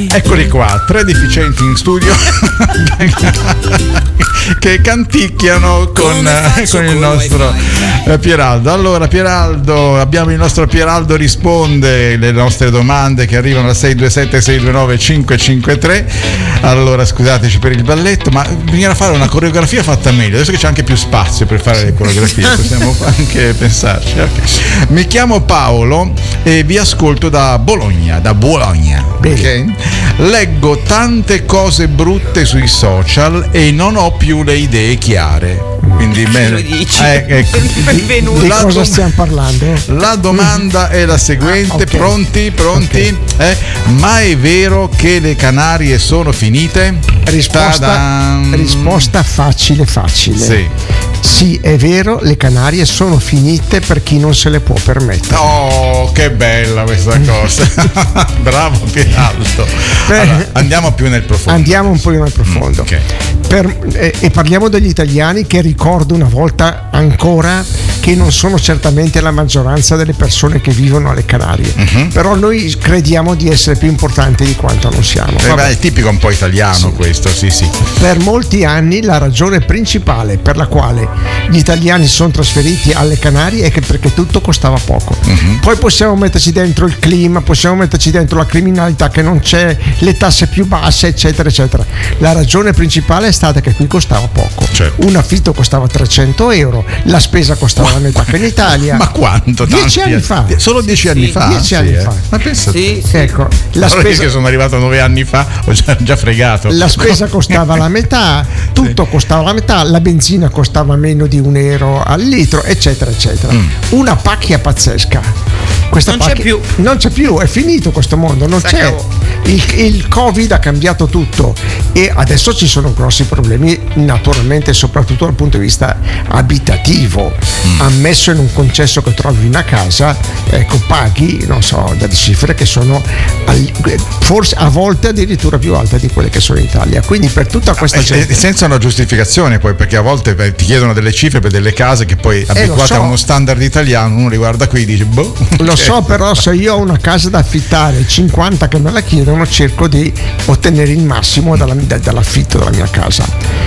Eccoli qua, tre deficienti in studio che canticchiano con il nostro Pieraldo. Allora Pieraldo, abbiamo il nostro Pieraldo risponde le nostre domande che arrivano al 627 629 553. Allora scusateci per il balletto, ma bisogna fare una coreografia fatta meglio, adesso che c'è anche più spazio per fare le coreografie possiamo anche pensarci. Okay. Mi chiamo Paolo e vi ascolto da Bologna. Okay? Leggo tante cose brutte sui social e non ho più le idee chiare. Quindi bene. Di cosa stiamo parlando? La domanda è la seguente. Okay. Pronti? Okay. Ma è vero che le Canarie sono finite? Risposta facile. Sì, è vero, le Canarie sono finite per chi non se le può permettere. Oh, che bella questa cosa. Bravo Pieraldo. Allora, andiamo più nel profondo. Andiamo un po' nel profondo. Okay. E parliamo degli italiani, che ricordo una volta ancora che non sono certamente la maggioranza delle persone che vivono alle Canarie, però noi crediamo di essere più importanti di quanto non siamo. È tipico un po' italiano questo, sì. Per molti anni la ragione principale per la quale gli italiani si sono trasferiti alle Canarie è che perché tutto costava poco. Poi possiamo metterci dentro il clima, possiamo metterci dentro la criminalità che non c'è, le tasse più basse, eccetera eccetera. La ragione principale è stata che qui costava poco. Certo. Un affitto costava 300 euro, la spesa costava la metà che in Italia. Ma quanto? 10 anni fa. Solo 10 anni fa? 10 anni fa. Ma pensa sì. Ecco, la spesa, che sono arrivato 9 anni fa, ho già fregato. La spesa costava la metà, tutto costava la metà, la benzina costava meno di €1 al litro, eccetera eccetera. Una pacchia pazzesca. Non c'è più, è finito questo mondo, non c'è. Il Covid ha cambiato tutto e adesso ci sono grossi problemi, naturalmente, soprattutto dal punto di vista abitativo. Ammesso in un concesso che trovi una casa, ecco, paghi, non so, delle cifre che sono forse a volte addirittura più alte di quelle che sono in Italia. Quindi per tutta questa gente, senza una giustificazione, poi, perché a volte ti chiedono delle cifre per delle case che poi abituate a uno standard italiano, uno li guarda qui e dice boh. Lo so, però se io ho una casa da affittare, 50 che me la chiedono, cerco di ottenere il massimo dall'affitto della mia casa.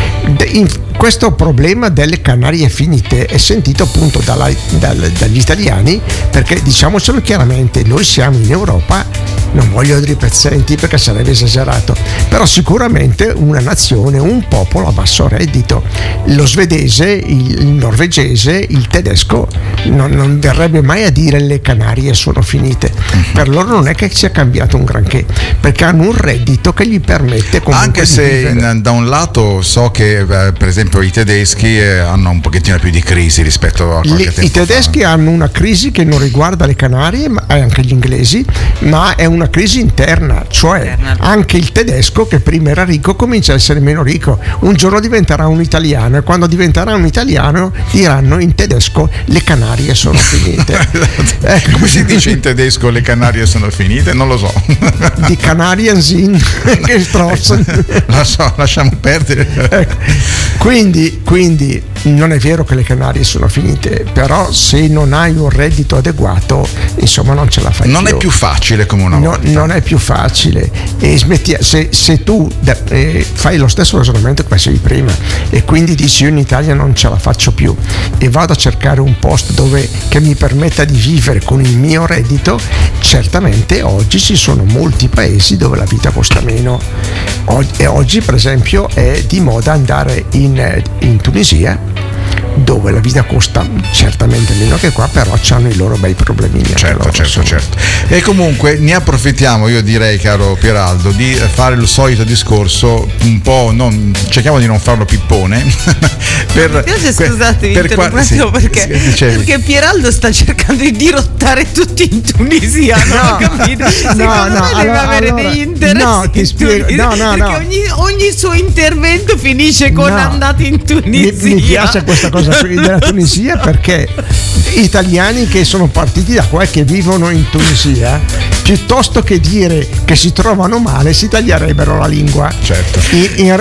Questo problema delle Canarie finite è sentito appunto dagli italiani, perché diciamocelo chiaramente, noi siamo in Europa, non voglio dire pezzenti perché sarebbe esagerato, però sicuramente una nazione, un popolo a basso reddito. Lo svedese, il norvegese, il tedesco non verrebbe mai a dire le Canarie sono finite. Per loro non è che sia cambiato un granché, perché hanno un reddito che gli permette comunque anche se da un lato so che per esempio i tedeschi hanno un pochettino più di crisi rispetto a qualche tempo fa. I tedeschi hanno una crisi che non riguarda le Canarie, ma anche gli inglesi, ma è una crisi interna, cioè anche il tedesco che prima era ricco comincia a essere meno ricco, un giorno diventerà un italiano e quando diventerà un italiano diranno in tedesco le Canarie sono finite. Ecco. Come si dice in tedesco le Canarie sono finite? Non lo so. Di Canarien sind che strozzano. Lo so, lasciamo perdere. Ecco. Quindi non è vero che le Canarie sono finite, però se non hai un reddito adeguato, insomma, non ce la fai. Non è più facile come una volta. Non è più facile. E se tu fai lo stesso ragionamento che facevi prima e quindi dici io in Italia non ce la faccio più e vado a cercare un posto che mi permetta di vivere con il mio reddito, certamente oggi ci sono molti paesi dove la vita costa meno. Oggi per esempio è di moda andare in Tunisia, dove la vita costa certamente meno che qua, però hanno i loro bei problemini. Certo. E comunque ne approfittiamo, io direi, caro Pieraldo, di fare il solito discorso un po', cerchiamo di non farlo pippone. Scusate, perché Pieraldo sta cercando di dirottare tutti in Tunisia, no? Capito? Secondo me deve avere degli interessi. No, ti spiego. Perché ogni suo intervento finisce con andate in Tunisia. Mi piace questa cosa della Tunisia perché italiani che sono partiti da qua e che vivono in Tunisia, piuttosto che dire che si trovano male, si taglierebbero la lingua. Certo. In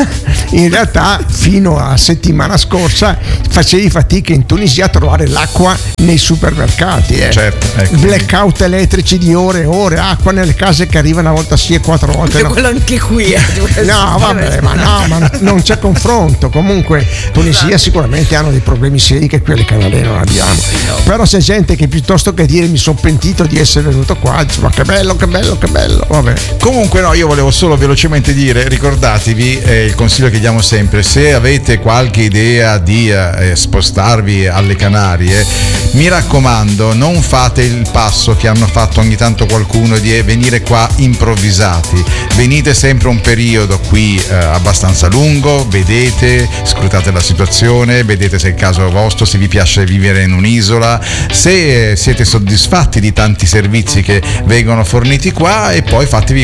realtà fino a settimana scorsa facevi fatica in Tunisia a trovare l'acqua nei supermercati. Certo, ecco. Blackout elettrici di ore e ore, acqua nelle case che arriva una volta sì e 4 volte no. Quello anche qui. No, vabbè, ma non c'è confronto. Comunque Tunisia sicuramente hanno dei problemi seri che qui alle Canarie non abbiamo. Però c'è gente che piuttosto che dire mi sono pentito di essere venuto qua, dice, ma che bello, vabbè. Comunque no, io volevo solo velocemente dire, ricordatevi il consiglio che diamo sempre: se avete qualche idea di spostarvi alle Canarie, mi raccomando, non fate il passo che hanno fatto ogni tanto qualcuno di venire qua improvvisati. Venite sempre un periodo qui abbastanza lungo, vedete, scrutate la situazione, vedete se è il caso vostro, se vi piace vivere in un'isola, se siete soddisfatti di tanti servizi che vengono forniti qua, e poi fatevi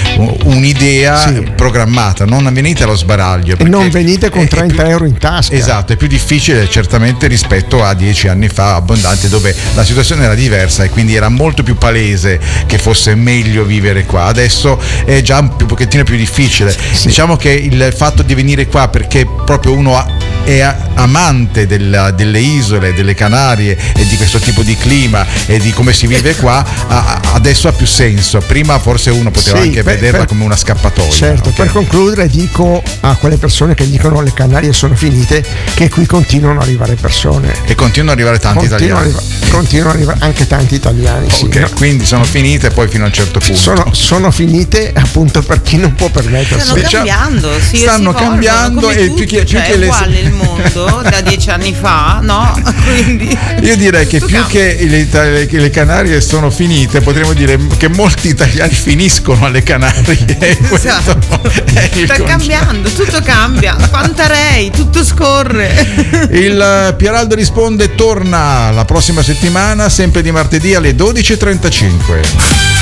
un'idea programmata, non venite allo sbaraglio e non venite con 30 euro in tasca. Esatto, è più difficile certamente rispetto a 10 anni fa abbondanti, dove la situazione era diversa e quindi era molto più palese che fosse meglio vivere qua. Adesso è già un pochettino più difficile. Diciamo che il fatto di venire qua perché proprio uno è amante delle isole, delle Canarie e di questo tipo di clima e di come si vive qua, adesso ha più senso. Prima forse uno poteva anche vederla come una scappatoia. Certo, okay. Per concludere dico a quelle persone che dicono le Canarie sono finite, che qui continuano ad arrivare persone. E continuano ad arrivare tanti italiani. Continuano ad arrivare anche tanti italiani. Okay, no? Quindi sono finite poi fino a un certo punto. Sono finite appunto per chi non può permettersi. Stanno cambiando e più che è uguale il mondo da 10 anni fa, no? Quindi io direi che più che le Canarie sono finite, potremmo dire che molti italiani finiscono alle Canarie. Esatto. Sta cambiando, tutto cambia. Pantarei, tutto scorre. Il Pieraldo risponde torna la prossima settimana, sempre di martedì alle 12:35.